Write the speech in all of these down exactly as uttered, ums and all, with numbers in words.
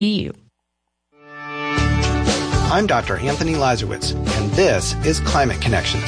E U. I'm Doctor Anthony Lazarowitz, and this is Climate Connections.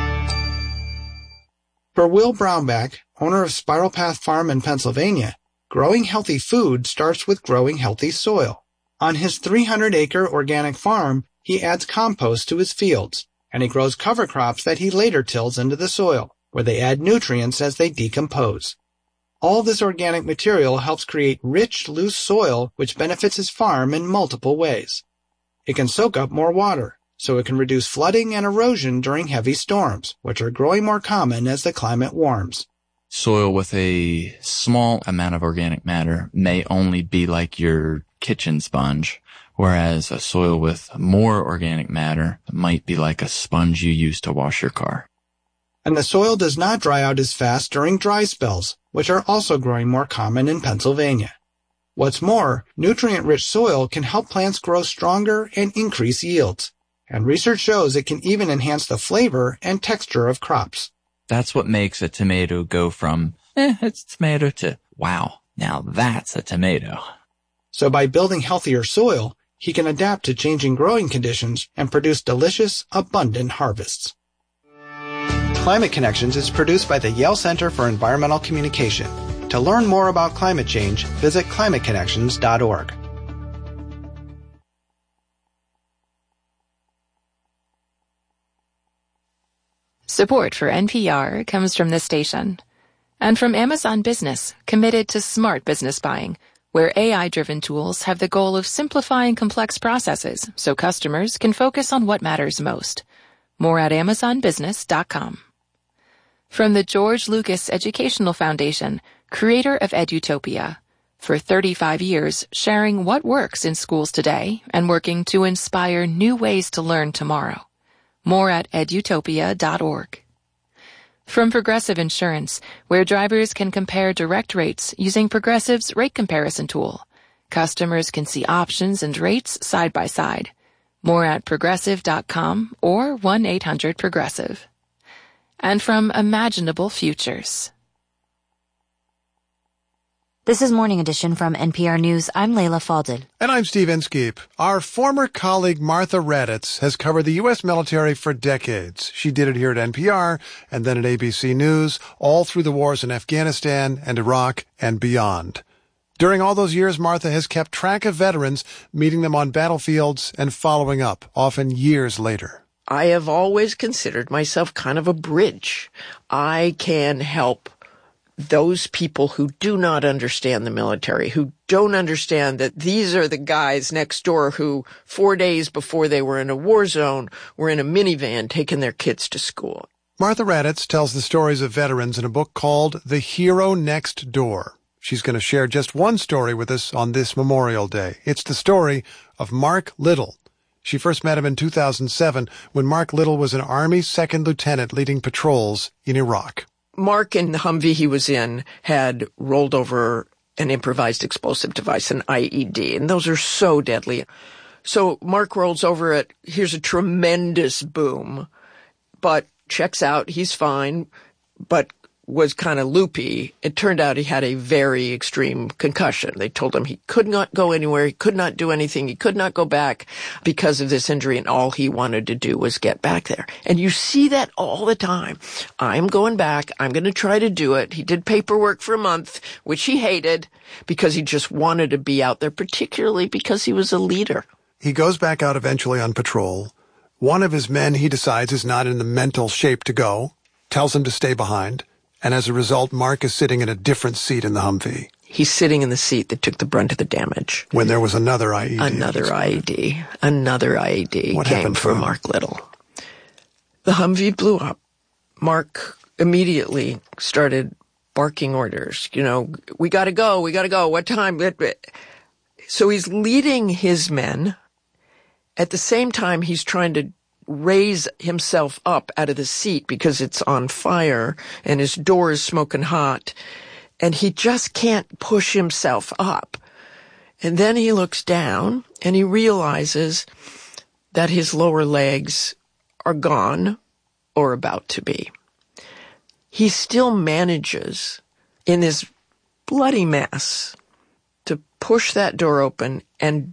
For Will Brownback, owner of Spiral Path Farm in Pennsylvania, growing healthy food starts with growing healthy soil. On his three hundred acre organic farm, he adds compost to his fields, and he grows cover crops that he later tills into the soil, where they add nutrients as they decompose. All this organic material helps create rich, loose soil which benefits his farm in multiple ways. It can soak up more water, so it can reduce flooding and erosion during heavy storms, which are growing more common as the climate warms. Soil with a small amount of organic matter may only be like your kitchen sponge, whereas a soil with more organic matter might be like a sponge you use to wash your car. And the soil does not dry out as fast during dry spells, which are also growing more common in Pennsylvania. What's more, nutrient-rich soil can help plants grow stronger and increase yields. And research shows it can even enhance the flavor and texture of crops. That's what makes a tomato go from, eh, it's a tomato to, wow, now that's a tomato. So by building healthier soil, he can adapt to changing growing conditions and produce delicious, abundant harvests. Climate Connections is produced by the Yale Center for Environmental Communication. To learn more about climate change, visit climate connections dot org. Support for N P R comes from this station and from Amazon Business, committed to smart business buying, where A I-driven tools have the goal of simplifying complex processes so customers can focus on what matters most. More at amazon business dot com. From the George Lucas Educational Foundation, creator of Edutopia, for thirty-five years sharing what works in schools today and working to inspire new ways to learn tomorrow. More at edutopia dot org. From Progressive Insurance, where drivers can compare direct rates using Progressive's rate comparison tool. Customers can see options and rates side by side. More at progressive dot com or one eight hundred progressive. And from Imaginable Futures. This is Morning Edition from N P R News. I'm Leila Fadel. And I'm Steve Inskeep. Our former colleague Martha Raddatz has covered the U S military for decades. She did it here at N P R and then at A B C News, all through the wars in Afghanistan and Iraq and beyond. During all those years, Martha has kept track of veterans, meeting them on battlefields and following up, often years later. I have always considered myself kind of a bridge. I can help those people who do not understand the military, who don't understand that these are the guys next door who, four days before they were in a war zone, were in a minivan taking their kids to school. Martha Raddatz tells the stories of veterans in a book called The Hero Next Door. She's going to share just one story with us on this Memorial Day. It's the story of Mark Little. She first met him in two thousand seven when Mark Little was an Army second lieutenant leading patrols in Iraq. Mark, in the Humvee he was in, had rolled over an improvised explosive device, an I E D, and those are so deadly. So Mark rolls over it. Here's a tremendous boom, but checks out. He's fine, but was kind of loopy. It turned out he had a very extreme concussion. They told him he could not go anywhere. He could not do anything. He could not go back because of this injury, and all he wanted to do was get back there. And you see that all the time. I'm going back. I'm going to try to do it. He did paperwork for a month, which he hated because he just wanted to be out there, particularly because he was a leader. He goes back out eventually on patrol. One of his men, he decides, is not in the mental shape to go, tells him to stay behind. And as a result, Mark is sitting in a different seat in the Humvee. He's sitting in the seat that took the brunt of the damage. When there was another I E D. Another I E D. Another I E D what came for Mark Little. The Humvee blew up. Mark immediately started barking orders. You know, we gotta go, we gotta go. What time? So he's leading his men. At the same time, he's trying to raise himself up out of the seat because it's on fire and his door is smoking hot, and he just can't push himself up. And then he looks down and he realizes that his lower legs are gone or about to be. He still manages in this bloody mess to push that door open and